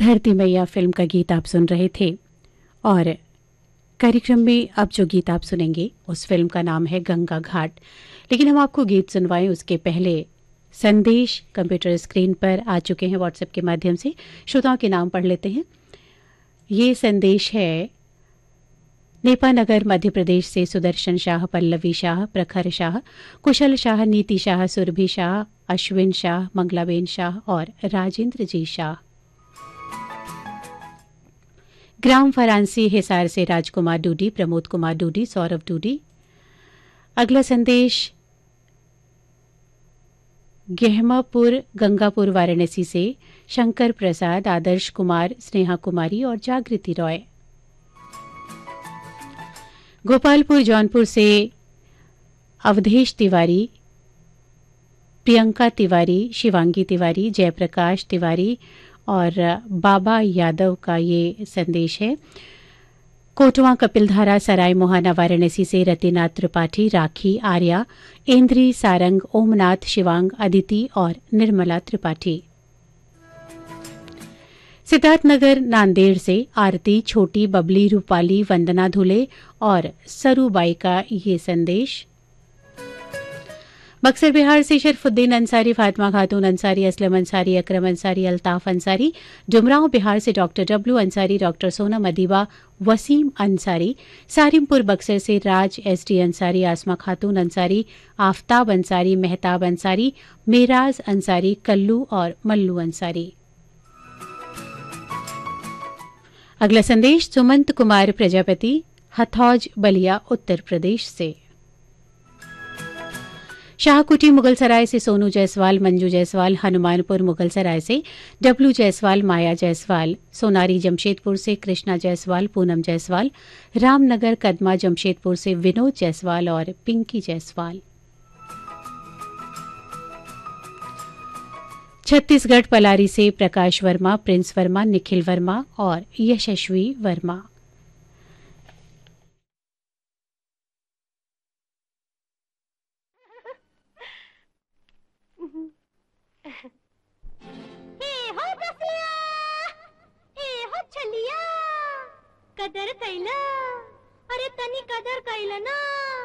धरती मैया फिल्म का गीत आप सुन रहे थे। और कार्यक्रम में अब जो गीत आप सुनेंगे उस फिल्म का नाम है गंगा घाट। लेकिन हम आपको गीत सुनवाएं उसके पहले संदेश कंप्यूटर स्क्रीन पर आ चुके हैं व्हाट्सएप के माध्यम से। श्रोताओं के नाम पढ़ लेते हैं। ये संदेश है नेपानगर मध्य प्रदेश से सुदर्शन शाह, पल्लवी शाह, प्रखर शाह, कुशल शाह, नीति शाह, सुरभि शाह, अश्विन शाह, मंगलाबेन शाह और राजेंद्र जी शाह। ग्राम फरांसी हिसार से राजकुमार डूडी, प्रमोद कुमार डूडी, सौरभ डूडी। अगला संदेश गेहमापुर गंगापुर वाराणसी से शंकर प्रसाद, आदर्श कुमार, स्नेहा कुमारी और जागृति रॉय। गोपालपुर जौनपुर से अवधेश तिवारी, प्रियंका तिवारी, शिवांगी तिवारी, जयप्रकाश तिवारी और बाबा यादव का ये संदेश है। कोटवा कपिलधारा सराय मोहाना वाराणसी से रतिनाथ त्रिपाठी, राखी, आर्या, इंद्री, सारंग, ओमनाथ, शिवांग, अदिति और निर्मला त्रिपाठी। सिद्धार्थनगर नांदेड़ से आरती, छोटी, बबली, रूपाली, वंदना धुले और सरूबाई का ये संदेश। बक्सर बिहार से शरफुद्दीन अंसारी, फातिमा खातून अंसारी, असलम अंसारी, अकरम अंसारी, अल्ताफ अंसारी। डुमरांव बिहार से doctor W Ansari, doctor Sonam Adiba, Wasim Ansari. Sarimpur Buxar से राज एसडी अंसारी, आसमा खातून अंसारी, आफ्ताब अंसारी, मेहताब अंसारी, मेराज अंसारी, कल्लू और मल्लू अंसारी। अगला संदेश सुमंत कुमार प्रजापति, हथौज बलिया, उत्तर प्रदेश से। शाहकुटी मुगलसराय से सोनू जायसवाल, मंजू जायसवाल, हनुमानपुर मुगलसराय से डब्लू जायसवाल, माया जायसवाल। सोनारी जमशेदपुर से कृष्णा जायसवाल, पूनम जायसवाल। रामनगर कदमा जमशेदपुर से विनोद जायसवाल और पिंकी जायसवाल। छत्तीसगढ़ पलारी से प्रकाश वर्मा, प्रिंस वर्मा, निखिल वर्मा और यशस्वी वर्मा। कदर कैला, अरे तनी कदर कैला ना।